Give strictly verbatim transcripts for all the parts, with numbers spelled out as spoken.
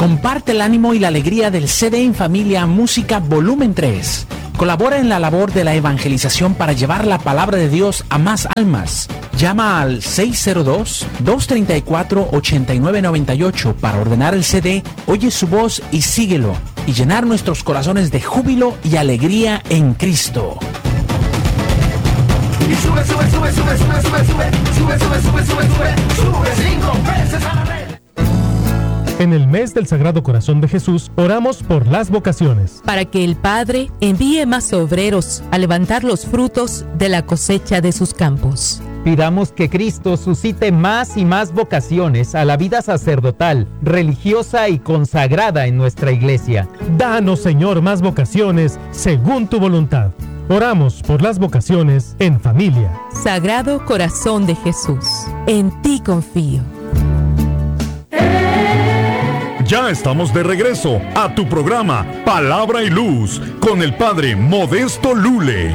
Comparte el ánimo y la alegría del C D En Familia Música Volumen tres. Colabora en la labor de la evangelización para llevar la palabra de Dios a más almas. Llama al seis cero dos, dos tres cuatro, ocho nueve nueve ocho para ordenar el C D, oye su voz y síguelo, y llenar nuestros corazones de júbilo y alegría en Cristo. Y sube, sube, sube, sube, sube, sube, sube, sube, sube, sube, sube, sube, sube cinco veces a la red. En el mes del Sagrado Corazón de Jesús, oramos por las vocaciones. Para que el Padre envíe más obreros a levantar los frutos de la cosecha de sus campos. Pidamos que Cristo suscite más y más vocaciones a la vida sacerdotal, religiosa y consagrada en nuestra iglesia. Danos, Señor, más vocaciones según tu voluntad. Oramos por las vocaciones en familia. Sagrado Corazón de Jesús, en ti confío. Ya estamos de regreso a tu programa Palabra y Luz con el Padre Modesto Lule.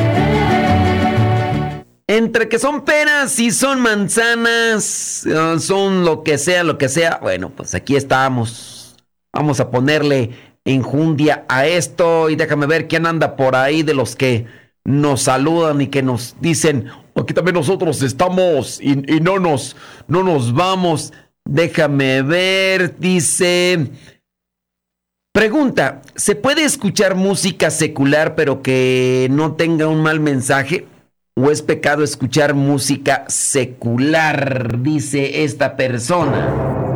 Entre que son peras y son manzanas, son lo que sea, lo que sea. Bueno, pues aquí estamos. Vamos a ponerle enjundia a esto y déjame ver quién anda por ahí de los que nos saludan y que nos dicen, aquí también nosotros estamos y, y no nos, no nos vamos. Déjame ver, dice... Pregunta, ¿se puede escuchar música secular pero que no tenga un mal mensaje? ¿O es pecado escuchar música secular? Dice esta persona.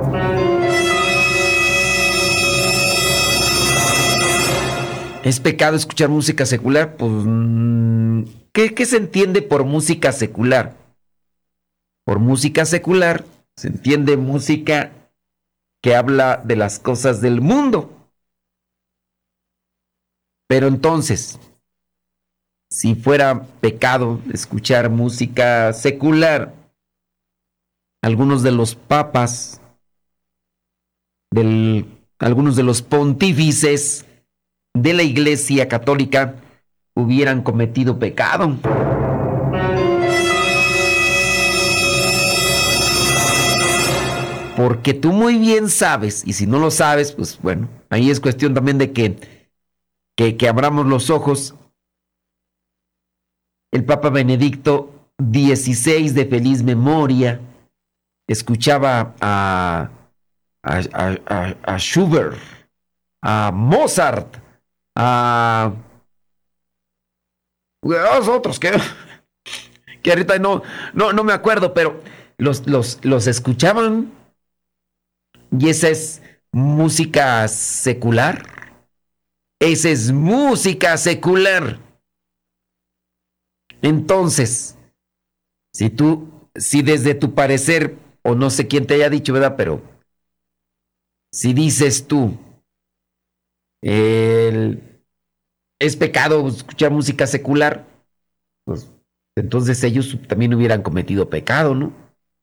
¿Es pecado escuchar música secular? Pues, ¿qué, qué se entiende por música secular? Por música secular se entiende música que habla de las cosas del mundo. Pero entonces, si fuera pecado escuchar música secular, algunos de los papas, del, algunos de los pontífices de la Iglesia Católica hubieran cometido pecado. Porque tú muy bien sabes, y si no lo sabes, pues bueno, ahí es cuestión también de que, que, que abramos los ojos. El Papa Benedicto dieciséis de feliz memoria escuchaba a, a, a, a, a Schubert, a Mozart, a, a los otros que, que ahorita no, no, no me acuerdo, pero los, los, los escuchaban. Y esa es música secular. Esa es música secular. Entonces, si tú, si desde tu parecer, o no sé quién te haya dicho, ¿verdad? Pero si dices tú, el, es pecado escuchar música secular, pues entonces ellos también hubieran cometido pecado, ¿no?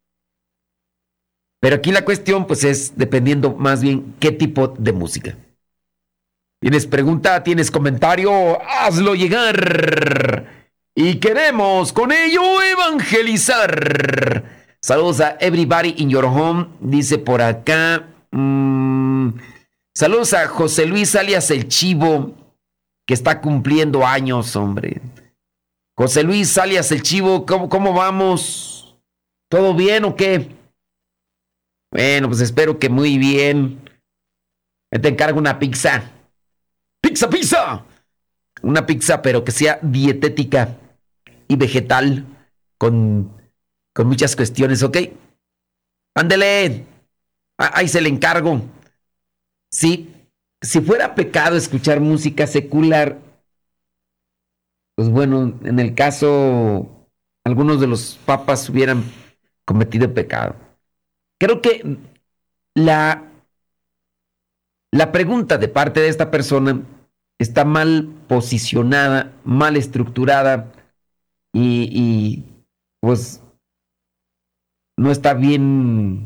Pero aquí la cuestión, pues, es dependiendo más bien qué tipo de música. ¿Tienes pregunta? ¿Tienes comentario? Hazlo llegar. Y queremos con ello evangelizar. Saludos a everybody in your home. Dice por acá. Mmm, saludos a José Luis alias El Chivo, que está cumpliendo años, hombre. José Luis alias El Chivo, ¿cómo, cómo vamos? ¿Todo bien o qué? Bueno, pues espero que muy bien. Te encargo una pizza. ¡Pizza, pizza! Una pizza, pero que sea dietética y vegetal, con, con muchas cuestiones, ¿ok? Ándele. Ahí se le encargo. Sí, si fuera pecado escuchar música secular, pues bueno, en el caso, algunos de los papas hubieran cometido pecado. Creo que la, la pregunta de parte de esta persona está mal posicionada, mal estructurada y, y pues no está bien,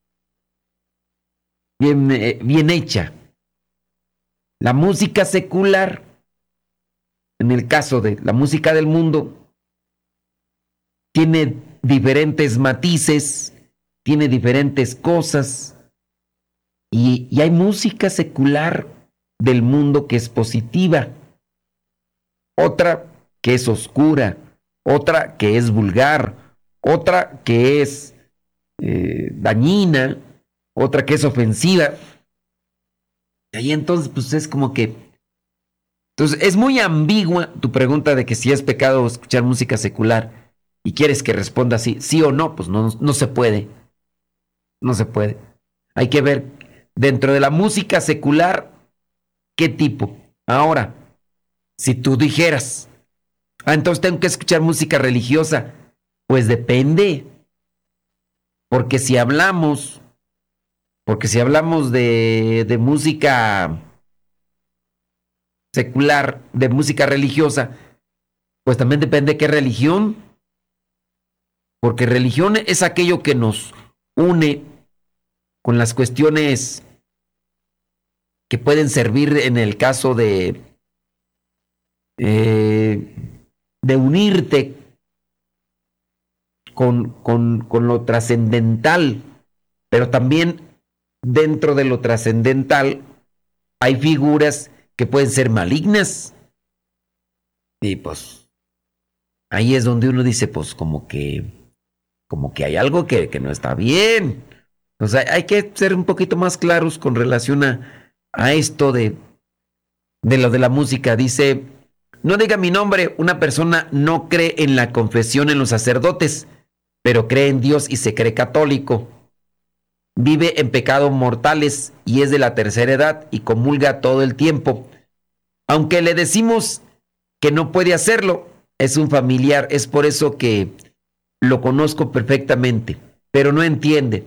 bien, eh, bien hecha. La música secular, en el caso de la música del mundo, tiene diferentes matices, tiene diferentes cosas, Y, y hay música secular del mundo que es positiva, otra que es oscura, otra que es vulgar, otra que es eh, dañina, otra que es ofensiva. Y ahí entonces pues es como que... Entonces es muy ambigua tu pregunta de que si es pecado escuchar música secular y quieres que responda sí, sí o no, pues no, no se puede. No se puede. Hay que ver dentro de la música secular qué tipo. Ahora, si tú dijeras, ah, entonces tengo que escuchar música religiosa, pues depende. Porque si hablamos, porque si hablamos de, de música secular, de música religiosa, pues también depende de qué religión. Porque religión es aquello que nos une con las cuestiones que pueden servir en el caso de, eh, de unirte con, con, con lo trascendental, pero también dentro de lo trascendental hay figuras que pueden ser malignas. Y pues ahí es donde uno dice, pues como que, como que hay algo que, que no está bien. O sea, hay que ser un poquito más claros con relación a, a esto de, de lo de la música. Dice, no diga mi nombre, una persona no cree en la confesión en los sacerdotes, pero cree en Dios y se cree católico. Vive en pecados mortales y es de la tercera edad y comulga todo el tiempo. Aunque le decimos que no puede hacerlo, es un familiar, es por eso que lo conozco perfectamente, pero no entiende.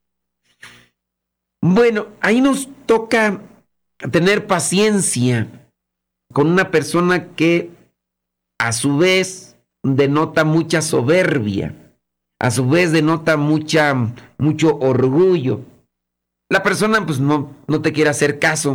Bueno, ahí nos toca tener paciencia con una persona que a su vez denota mucha soberbia, a su vez denota mucha, mucho orgullo. La persona pues no, no te quiere hacer caso,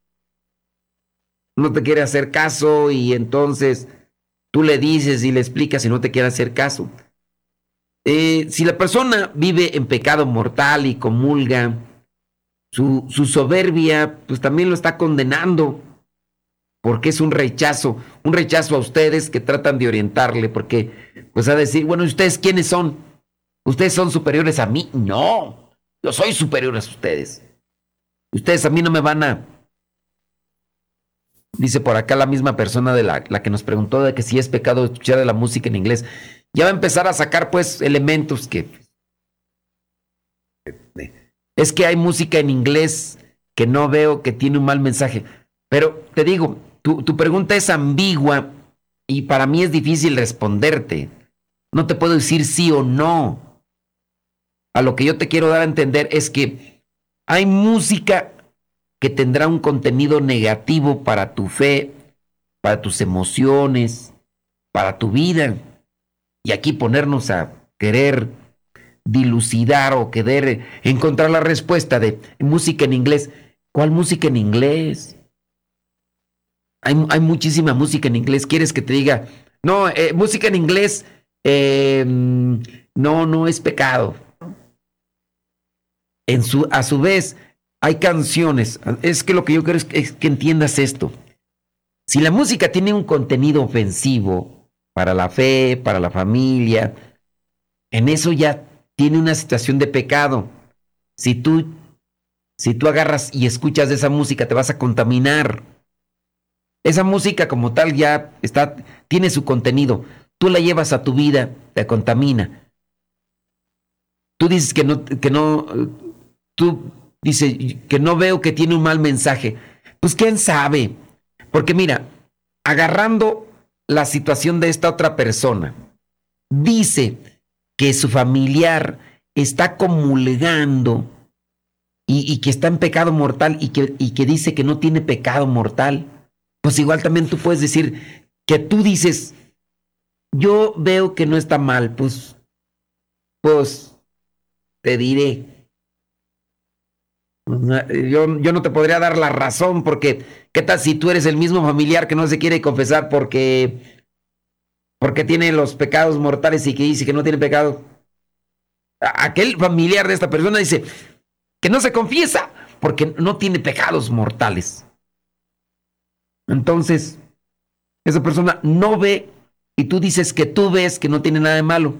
no te quiere hacer caso y entonces tú le dices y le explicas y no te quiere hacer caso. Eh, si la persona vive en pecado mortal y comulga, Su, su soberbia, pues también lo está condenando, porque es un rechazo, un rechazo a ustedes que tratan de orientarle, porque pues a decir, bueno, ¿ustedes quiénes son? ¿Ustedes son superiores a mí? No, yo soy superior a ustedes. Ustedes a mí no me van a... Dice por acá la misma persona de la, la que nos preguntó de que si es pecado escuchar de la música en inglés. Ya va a empezar a sacar pues elementos que... Es que hay música en inglés que no veo que tiene un mal mensaje. Pero te digo, tu, tu pregunta es ambigua y para mí es difícil responderte. No te puedo decir sí o no. A lo que yo te quiero dar a entender es que hay música que tendrá un contenido negativo para tu fe, para tus emociones, para tu vida. Y aquí ponernos a querer dilucidar o querer encontrar la respuesta de música en inglés. ¿Cuál música en inglés? Hay, hay muchísima música en inglés. ¿Quieres que te diga? No, eh, música en inglés eh, no, no es pecado. En su, a su vez, hay canciones. Es que lo que yo quiero es que, es que entiendas esto. Si la música tiene un contenido ofensivo para la fe, para la familia, en eso ya tiene una situación de pecado. Si tú, si tú agarras y escuchas de esa música, te vas a contaminar. Esa música como tal ya está, tiene su contenido. Tú la llevas a tu vida, te contamina. Tú dices que no, que no, tú dices que no veo que tiene un mal mensaje. Pues quién sabe. Porque mira, agarrando la situación de esta otra persona, dice que su familiar está comulgando y, y que está en pecado mortal y que, y que dice que no tiene pecado mortal. Pues igual también tú puedes decir que tú dices, yo veo que no está mal, pues, pues te diré. Yo, yo no te podría dar la razón porque, ¿qué tal si tú eres el mismo familiar que no se quiere confesar porque... porque tiene los pecados mortales y que dice que no tiene pecado? Aquel familiar de esta persona dice que no se confiesa porque no tiene pecados mortales. Entonces, esa persona no ve y tú dices que tú ves que no tiene nada de malo.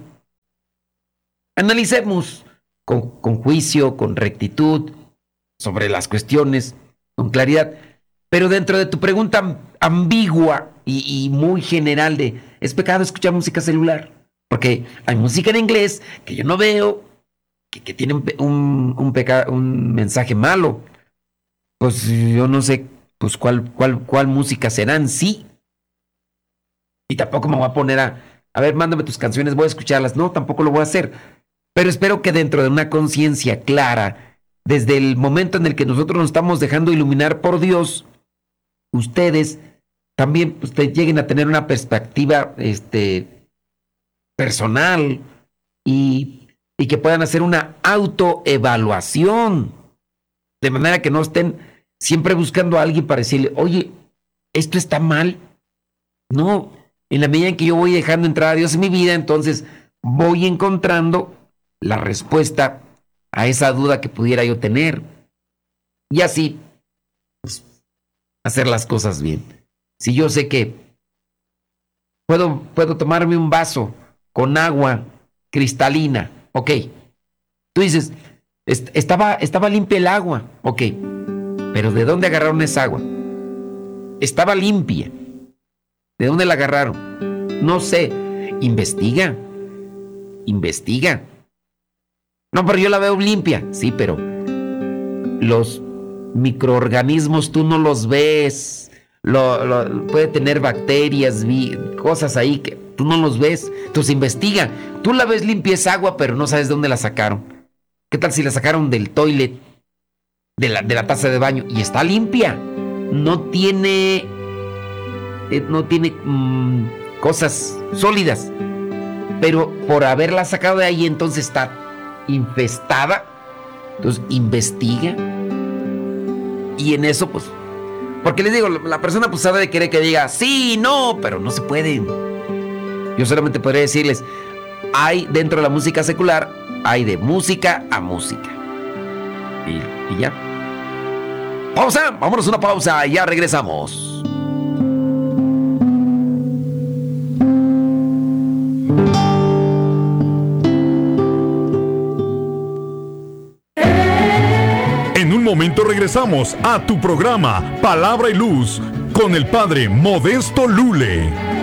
Analicemos con, con juicio, con rectitud, sobre las cuestiones, con claridad. Pero dentro de tu pregunta ambigua y, y muy general de, ¿es pecado escuchar música celular? Porque hay música en inglés que yo no veo, que, que tiene un, un, peca, un mensaje malo. Pues yo no sé pues cuál, cuál, cuál música será en sí. Y tampoco me voy a poner a, a ver, mándame tus canciones, voy a escucharlas. No, tampoco lo voy a hacer. Pero espero que dentro de una conciencia clara, desde el momento en el que nosotros nos estamos dejando iluminar por Dios, ustedes también pues, lleguen a tener una perspectiva este, personal y, y que puedan hacer una autoevaluación. De manera que no estén siempre buscando a alguien para decirle, oye, esto está mal. No, en la medida en que yo voy dejando entrar a Dios en mi vida, entonces voy encontrando la respuesta a esa duda que pudiera yo tener. Y así, pues, hacer las cosas bien. Si yo sé que puedo, puedo tomarme un vaso con agua cristalina, ok. Tú dices, est- estaba, estaba limpia el agua, ok. Pero ¿de dónde agarraron esa agua? Estaba limpia. ¿De dónde la agarraron? No sé. Investiga. Investiga. No, pero yo la veo limpia. Sí, pero los microorganismos tú no los ves. Lo, lo, puede tener bacterias, vi, cosas ahí que tú no los ves. Entonces investiga. Tú la ves limpia esa agua, pero no sabes de dónde la sacaron. ¿Qué tal si la sacaron del toilet, de la, de la taza de baño? Y está limpia. No tiene, eh, no tiene mmm, cosas sólidas. Pero por haberla sacado de ahí, entonces está infestada. Entonces investiga. Y en eso, pues, porque les digo, la persona pues sabe de querer que diga sí, no, pero no se puede. Yo solamente podría decirles, hay dentro de la música secular, hay de música a música. Y, y ya. Pausa, vámonos a una pausa y ya regresamos. En un momento regresamos a tu programa Palabra y Luz con el Padre Modesto Lule.